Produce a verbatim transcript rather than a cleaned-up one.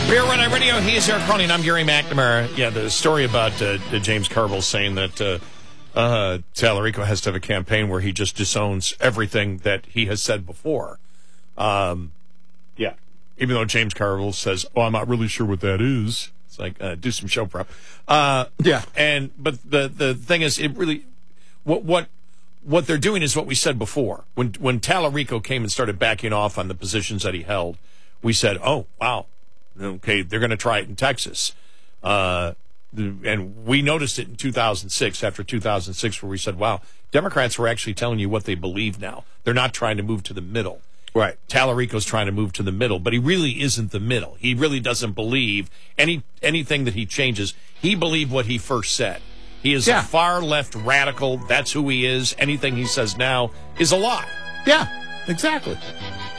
Real Red Eye Radio, he is Eric Conning. I'm Gary McNamara. Yeah, the story about uh, James Carville saying that uh, uh, Tallarico has to have a campaign where he just disowns everything that he has said before. Um, yeah, even though James Carville says, "Oh, I'm not really sure what that is." It's like uh, do some show prep. Uh, yeah, and but the the thing is, it really what what what they're doing is what we said before. When when Tallarico came and started backing off on the positions that he held, we said, "Oh, wow." Okay, they're going to try it in Texas. Uh, and we noticed it in two thousand six, after two thousand six, where we said, wow, Democrats were actually telling you what they believe now. They're not trying to move to the middle. Right. Tallarico's trying to move to the middle, but he really isn't the middle. He really doesn't believe any anything that he changes. He believed what he first said. He is yeah. a far-left radical. That's who he is. Anything he says now is a lie. Yeah, exactly.